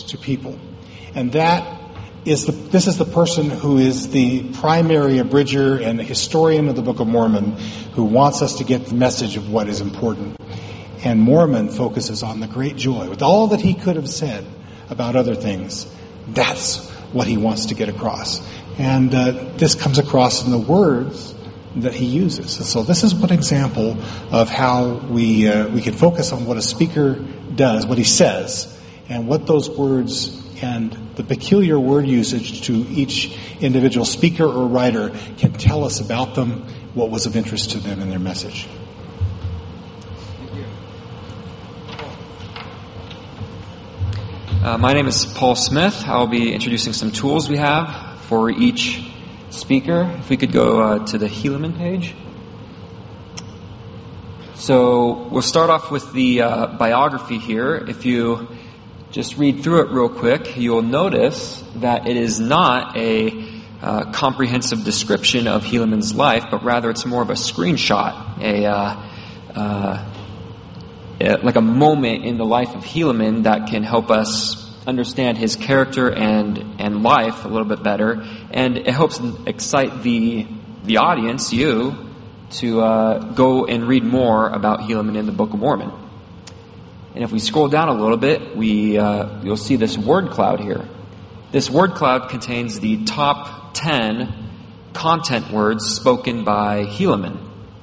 to people. And this is the person who is the primary abridger and the historian of the Book of Mormon, who wants us to get the message of what is important. And Mormon focuses on the great joy. With all that he could have said about other things, that's what he wants to get across. And this comes across in the words that he uses. And so this is one example of how we can focus on what a speaker does, what he says, and what those words and the peculiar word usage to each individual speaker or writer can tell us about them, what was of interest to them in their message. My name is Paul Smith. I'll be introducing some tools we have for each speaker. If we could go to the Helaman page. So we'll start off with the biography here. If you just read through it real quick, you'll notice that it is not a comprehensive description of Helaman's life, but rather it's more of a screenshot, like a moment in the life of Helaman that can help us understand his character and life a little bit better, and it helps excite the audience, you, to go and read more about Helaman in the Book of Mormon. And if we scroll down a little bit, you'll see this word cloud here. This word cloud contains the top 10 content words spoken by Helaman.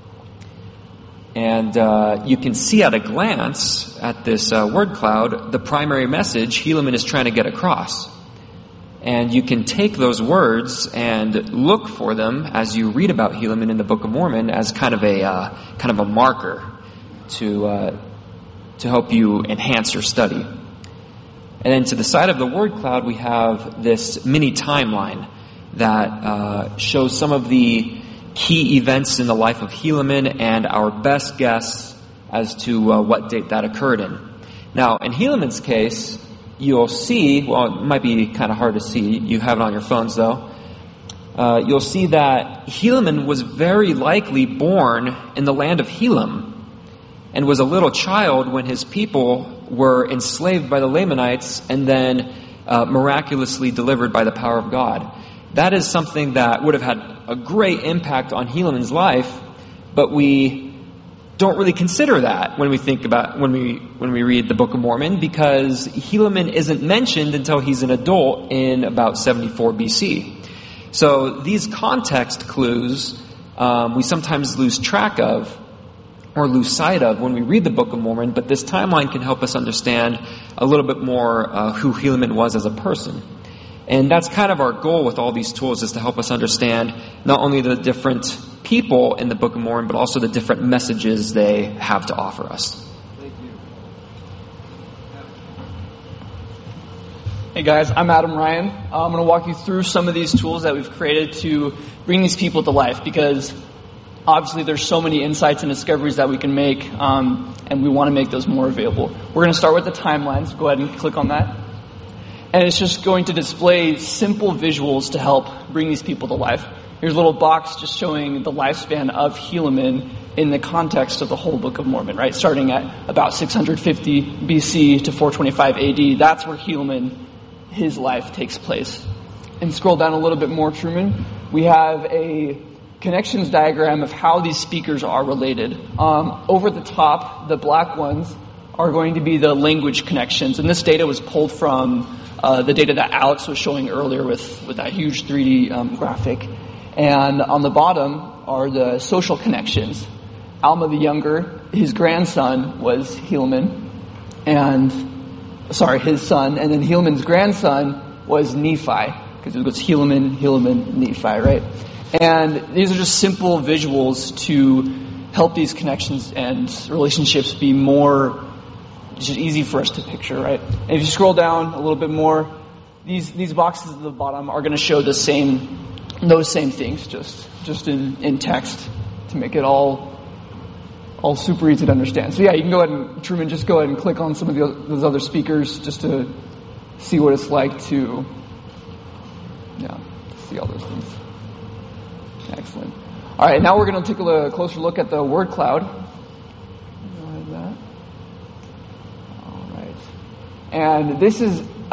And you can see at a glance at this word cloud the primary message Helaman is trying to get across. And you can take those words and look for them as you read about Helaman in the Book of Mormon as kind of a marker to help you enhance your study. And then to the side of the word cloud, we have this mini timeline that shows some of the key events in the life of Helaman and our best guess as to what date that occurred in. Now, in Helaman's case, you'll see, well, it might be kind of hard to see. You have it on your phones, though. You'll see that Helaman was very likely born in the land of Helam and was a little child when his people were enslaved by the Lamanites and then miraculously delivered by the power of God. That is something that would have had a great impact on Helaman's life, but we don't really consider that when we think about when we read the Book of Mormon, because Helaman isn't mentioned until he's an adult in about 74 BC. So these context clues we sometimes lose track of or lose sight of when we read the Book of Mormon, but this timeline can help us understand a little bit more who Helaman was as a person. And that's kind of our goal with all these tools, is to help us understand not only the different people in the Book of Mormon, but also the different messages they have to offer us. Thank you. Hey guys, I'm Adam Ryan. I'm going to walk you through some of these tools that we've created to bring these people to life, because obviously there's so many insights and discoveries that we can make, and we want to make those more available. We're going to start with the timeline, so go ahead and click on that. And it's just going to display simple visuals to help bring these people to life. Here's a little box just showing the lifespan of Helaman in the context of the whole Book of Mormon, right? Starting at about 650 BC to 425 AD. That's where Helaman, his life takes place. And scroll down a little bit more, Truman. We have a connections diagram of how these speakers are related. Over the top, the black ones are going to be the language connections. And this data was pulled from the data that Alex was showing earlier with that huge 3D graphic. And on the bottom are the social connections. Alma the Younger, his grandson was Helaman, his son, and then Helaman's grandson was Nephi, because it goes Helaman, Nephi, right? And these are just simple visuals to help these connections and relationships be more just easy for us to picture, right? And if you scroll down a little bit more, these boxes at the bottom are going to show those same things, just in text, to make it all super easy to understand. So yeah, you can go ahead and, Truman, just go ahead and click on some of those other speakers just to see what it's like to see all those things. Excellent. All right, now we're going to take a closer look at the word cloud. And this is